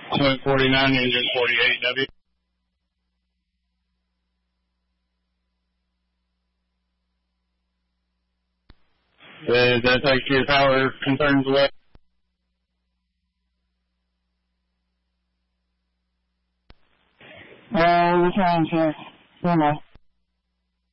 Point 49, engine 48W. Does that take your power concerns away? We're trying to,